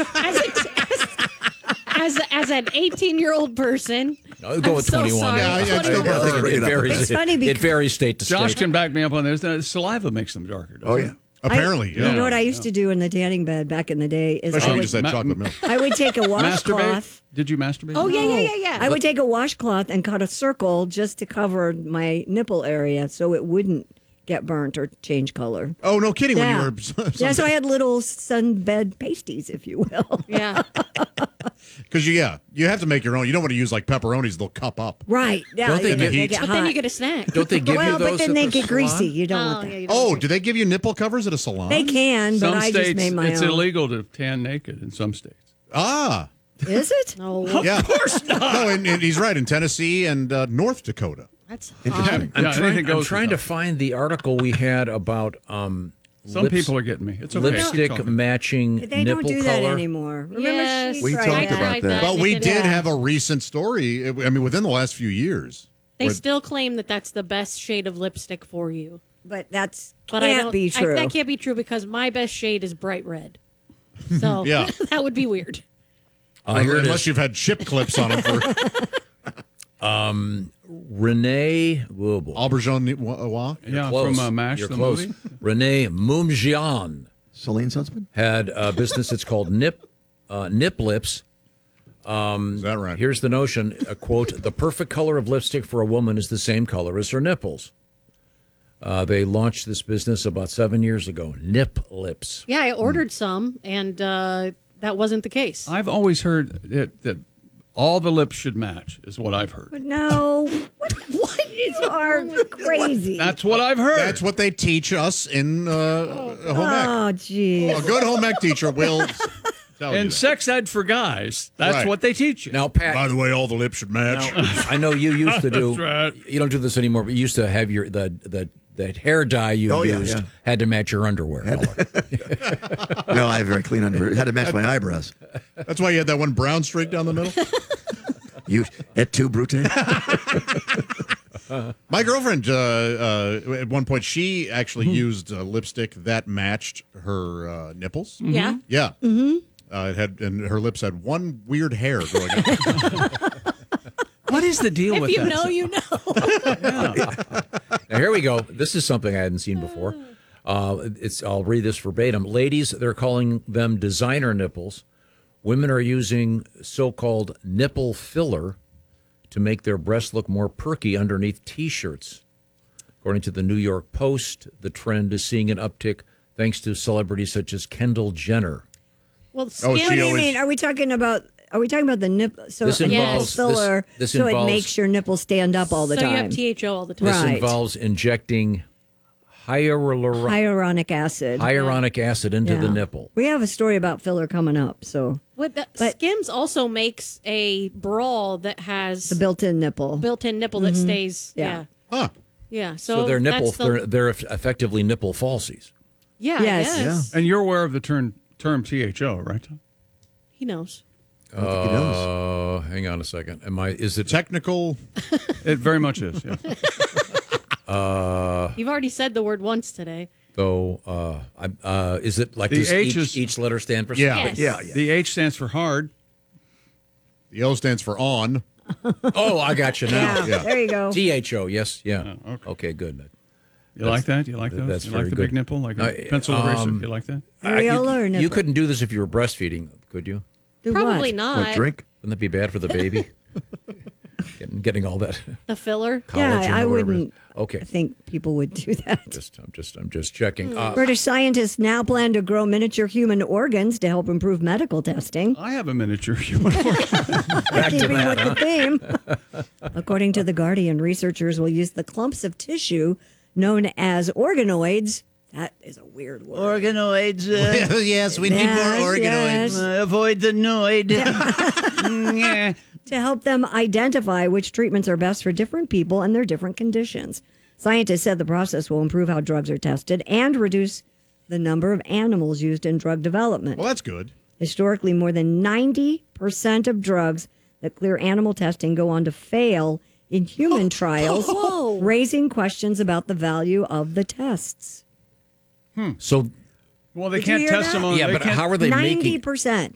As an 18-year-old person, I'll go with I'm so 21. sorry. It varies state to state. Josh can back me up on this. The saliva makes them darker. Oh, yeah. Apparently, You know what I used to do in the tanning bed back in the day is Especially when you just had chocolate milk. I would take a washcloth. Did you masturbate? Oh, yeah. I would take a washcloth and cut a circle just to cover my nipple area so it wouldn't get burnt or change color. Oh, no kidding. Yeah. When you were Yeah, so I had little sunbed pasties, if you will. Yeah. Because you have to make your own. You don't want to use like pepperonis; they'll cup up. Right. Yeah, Don't they they give- get But hot. then you get a snack. Don't they give well, you those but then at they the get salon? greasy. You don't want that. you don't Oh, want do they give you nipple covers at a salon? They can, but Some I states, just made my it's own. illegal to tan naked in some states. Ah, Is it? No, yeah. Of course not. No, and he's right. In Tennessee and North Dakota. that's Interesting. I'm anything goes trying to find the article we had about Some people are getting me. It's okay. lipstick matching They nipple don't do color. that anymore. Remember, Yes. she We tried talked that. about that. But we They did did. have a recent story. I mean, within the last few years. They where- still claim that that's the best shade of lipstick for you. But that's But I can't don't, be true. that can't be true because my best shade is bright red. So Yeah. that would be weird. Here it unless is. you've had chip clips on them for Renee Wobel. Aubergine Noir. Yeah, Close. from MASH, You're the close. movie. Renee Mumjian Celine's husband? had a business that's called Nip Lips. Is that right? Here's the notion, a quote, the perfect color of lipstick for a woman is the same color as her nipples. They launched this business about 7 years ago, Nip Lips. Yeah, I ordered some, and that wasn't the case. I've always heard that all the lips should match, is what I've heard. But no, what is our crazy? That's what I've heard. That's what they teach us in home ec. Oh, gee. A good home ec teacher will tell you and that. sex ed for guys. That's Right. what they teach you. Now, Pat, By the way, all the lips should match. I know you used to do. That's right. You don't do this anymore, but you used to have your the hair dye you Oh, yeah, used yeah. had to match your underwear color. No, I have very clean underwear. It had to match my eyebrows. That's why you had that one brown streak down the middle. You et tu, Brute? My girlfriend, at one point, she actually used lipstick that matched her nipples. Yeah. Yeah. Mm-hmm. It had, and her lips had one weird hair growing up. What is the deal If with you that? know, you know. Now, here we go. This is something I hadn't seen before. I'll read this verbatim. Ladies, they're calling them designer nipples. Women are using so-called nipple filler to make their breasts look more perky underneath T-shirts. According to the New York Post, the trend is seeing an uptick thanks to celebrities such as Kendall Jenner. Well, Oh, skin, she What do you always- mean? Are we talking about the nipple? So This a nipple involves- filler, this so involves- it makes your nipples stand up all the so time. you have THO all the time. This Right. involves injecting Hyaluronic acid. into the Yeah. nipple. We have a story about filler coming up. So But But- Skims also makes a bra that has the built-in nipple. built-in nipple that stays. Yeah. Yeah. Huh. Yeah. So, So they're nipple. that's the- They're effectively nipple falsies. yeah. Yes. I guess. And you're aware of the term THO, right, Tom? He knows. I don't think he knows. Hang on a second. Is it Technical. It very much is, yeah. You've already said the word once today. though? Is it like The does H is- each letter stand for Yeah. something? Yes. Yeah. The H stands for hard. The O stands for on. Oh, I got you now. Yeah. There you go. THO. Yes. Yeah. Oh, okay. Okay. Good. You like that? You like those? that's You like very the good. big nipple, like a pencil eraser? You like that? Areola or nipple? You couldn't do this if you were breastfeeding, could you? Do Probably what? not. What, drink? Wouldn't that be bad for the baby? getting all that The filler. collagen Yeah, I or whatever. wouldn't Okay. think people would do that. I'm just checking. British scientists now plan to grow miniature human organs to help improve medical testing. I have a miniature human organ. Keeping with the theme. According to The Guardian, researchers will use the clumps of tissue known as organoids. That is a weird word. Organoids. Yes, we Yes, yes. Avoid the noid. Yeah. To help them identify which treatments are best for different people and their different conditions. Scientists said the process will improve how drugs are tested and reduce the number of animals used in drug development. Well, that's good. Historically, more than 90% of drugs that clear animal testing go on to fail in human trials, raising questions about the value of the tests. So Well, they Did you can't hear test that? them on. yeah, they but can't- how are they making? 90%.